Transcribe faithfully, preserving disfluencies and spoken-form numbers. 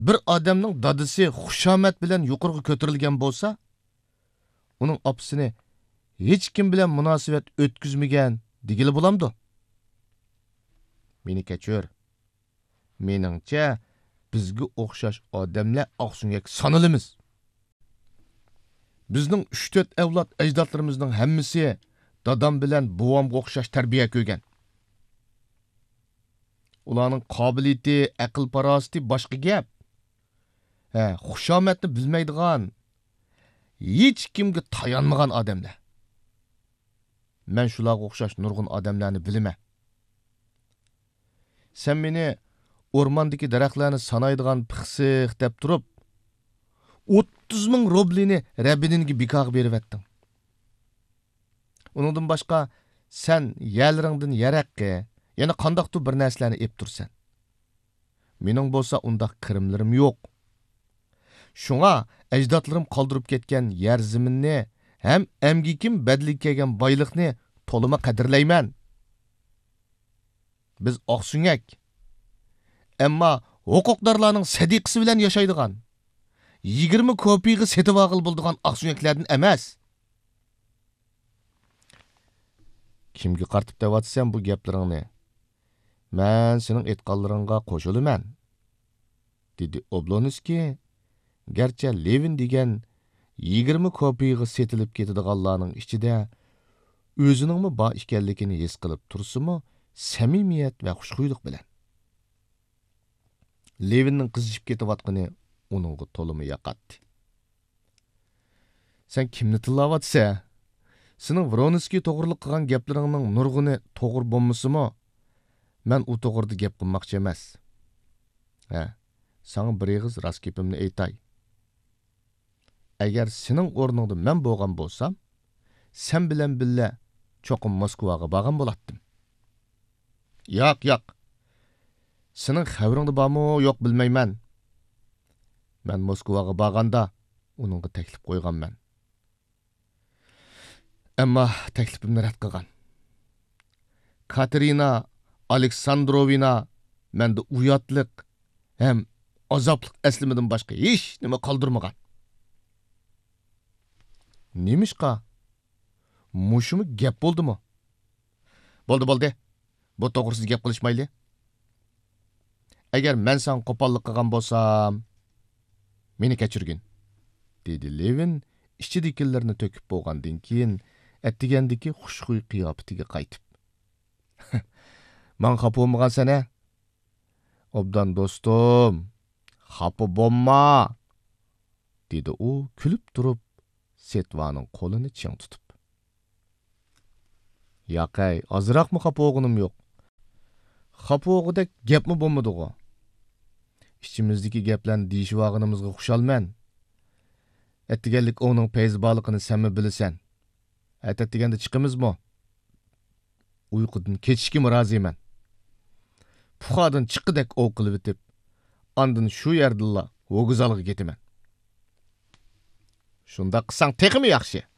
bir odamning dadisi xushomat bilan yuqoriga ko'tarilgan bo'lsa, uning opasini hech kim bilan munosabat o'tkazmagan degili bo'lamdi. Meni kechir. Meningcha, bizga o'xshash odamlar oqsungak sanalimiz. Bizning uch to'rt avlod ajdodlarimizning hammasi dadam bilan buvamga o'xshash tarbiya ko'rgan. Ularning qobiliyati, aql farosati boshqa gap. Ha, xushomatni bilmaydigan, hech kimga tayanmagan odamlar. Men shularga o'xshash nurg'un odamlarni bilaman. Sen meni o'rmondagi daraxtlarni sanaydigan pixsiq deb turib, o'ttiz ming rublini Rabbiningga bikoq berib etding. Uningdan boshqa sen yerlaringdan yaraqqa, yana qandaqdir bir narsalarni ep tursan. Mening bo'lsa undaq qirimlarim yo'q. Shunga ajdodlarim qoldirib ketgan yer zaminni ham amgikim badlik kelgan boyliqni to'lima qadrlayman. Biz oqsungak. Ammo huquqdorlarning sadiqasi bilan yashaydigan, yigirma kopiyaga setib olg'il bo'ldigan oqsungaklardan emas. Kimga qartib deyotsan bu gaplaringni? Men sening aytganlaringga qo'shilaman, dedi Oblonskiy. Garchi Levin degan yigirma kopiyaga setilib ketadiganlarning ichida o'ziningmi bor ekanligini his qilib tursimi, samimiyat va xushxuyluk bilan. Levinning qizishib ketayotgani uningga to'limi yoqatdi. Sen kimni tillayotsan? Sening Vronskiy to'g'riliq qilgan gaplaringning nurg'uni to'g'ri bo'lmasimi? Men u to'g'rida gap qilmoqchi emas. Ha, sana bir eg'iz rost gapimni aytay. Agar sening o'rningda men bo'lgan bo'lsam, sen bilan billa cho'qim Moskvaga borgan bo'lardim. Yo'q, yo'q. Sening xabaringda bormi, yo'q bilmayman. Men Moskvaga borganda uningga taklif qo'yganman. Ammo taklifimni rad qilgan. Katerina Aleksandrovna menda uyatliq ham azoblik aslimadan boshqa hech nima qoldirmagan. Nemishqa? Mushumi gap bo'ldimi? Bo'ldi, bo'ldi. Bu to'g'risiz gap qilishmayli. Agar men sen qo'pollik qilgan bo'lsam, meni kechirgin, dedi Levin ichidagilarni to'kib bo'lgandan keyin attigandagi xushxuy qiyofatiga qaytib. Men xafa bo'lmagan sana? Obdan do'stim, xafa bo'lma, dedi u kulib turib Setvaning qo'lini ching tutib. Yo'qay, ozroqmi xafa bo'lganim yo'q. Xafa bo'lgudek gapmi bo'lmadi-ku. İçimizdeki gaplarni deyishvog'inimizga xushalman. Attiganlik o'ning payzborligini senmi bilasan. Atatdiganda chiqimizmi? Uyqudan ketishga roziman. Puxadan chiqidek ov qilib o'tib, andin shu yerdilla o'g'izalga ketaman. Shunda qilsang texmi yaxshi.